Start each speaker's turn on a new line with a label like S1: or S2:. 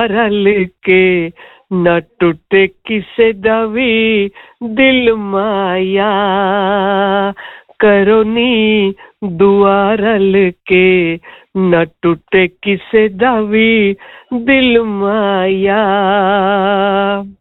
S1: रल के न टूटे किसे दा भी दिल माया, करो नी दुआ रल के न टूटे किसे दा भी दिल माया।